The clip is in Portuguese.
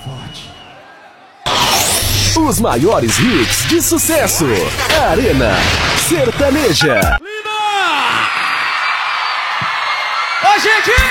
forte. Os maiores hits de sucesso. Arena Sertaneja. Linda! Ô, gente!